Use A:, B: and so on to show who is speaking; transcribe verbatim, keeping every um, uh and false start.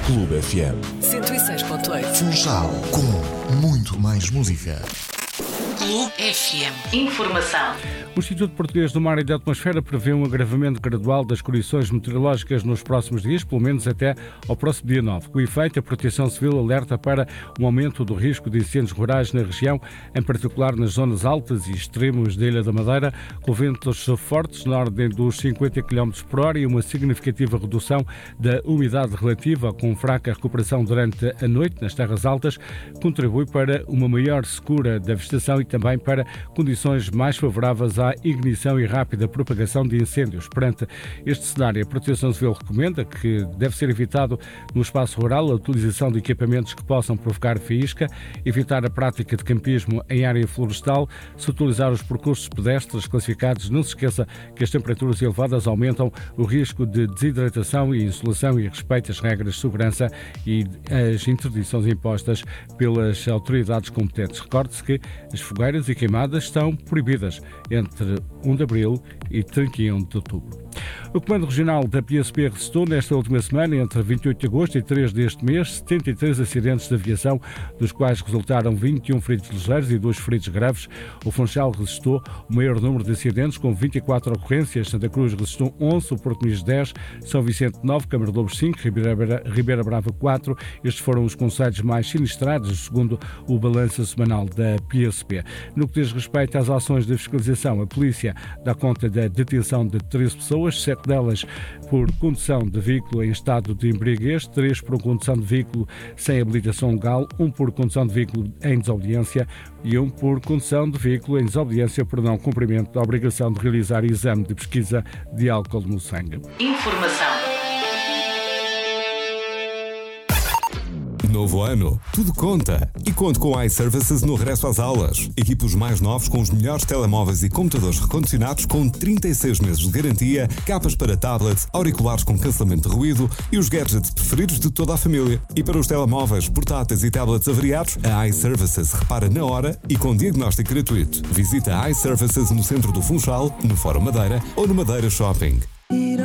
A: Clube F M
B: cento e seis ponto oito.
A: Funchal, com muito mais música.
B: Clube F M. Informação.
C: O Instituto Português do Mar e da Atmosfera prevê um agravamento gradual das condições meteorológicas nos próximos dias, pelo menos até ao próximo dia nove. Com efeito, a Proteção Civil alerta para um aumento do risco de incêndios rurais na região, em particular nas zonas altas e extremos da Ilha da Madeira, com ventos fortes na ordem dos cinquenta quilómetros por hora e uma significativa redução da umidade relativa, com fraca recuperação durante a noite nas terras altas, contribui para uma maior secura da vegetação e também para condições mais favoráveis à ignição e rápida propagação de incêndios. Perante este cenário, a Proteção Civil recomenda que deve ser evitado no espaço rural a utilização de equipamentos que possam provocar faísca, evitar a prática de campismo em área florestal, se utilizar os percursos pedestres classificados. Não se esqueça que as temperaturas elevadas aumentam o risco de desidratação e insolação e respeite as regras de segurança e as interdições impostas pelas autoridades competentes. Recorde-se que as fogueiras e queimadas estão proibidas entre primeiro de abril e trinta e um de outubro. O Comando Regional da P S P registrou nesta última semana, entre vinte e oito de agosto e três deste mês, setenta e três acidentes de aviação, dos quais resultaram vinte e um feridos ligeiros e dois feridos graves. O Funchal registrou o maior número de acidentes, com vinte e quatro ocorrências. Santa Cruz registrou onze, o Porto Muniz dez, São Vicente nove, Câmara de Lobos cinco, Ribeira, Ribeira Brava quatro. Estes foram os concelhos mais sinistrados, segundo o balanço semanal da P S P. No que diz respeito às ações de fiscalização, a polícia dá conta da detenção de treze pessoas, sete delas por condução de veículo em estado de embriaguez, três por condução de veículo sem habilitação legal, um por condução de veículo em desobediência e um por condução de veículo em desobediência por não cumprimento da obrigação de realizar exame de pesquisa de álcool no sangue.
B: Informação.
D: Novo ano, tudo conta. E conte com a iServices no regresso às aulas. Equipe os mais novos com os melhores telemóveis e computadores recondicionados com trinta e seis meses de garantia, capas para tablets, auriculares com cancelamento de ruído e os gadgets preferidos de toda a família. E para os telemóveis, portáteis e tablets avariados, a iServices repara na hora e com diagnóstico gratuito. Visita a iServices no centro do Funchal, no Fórum Madeira ou no Madeira Shopping.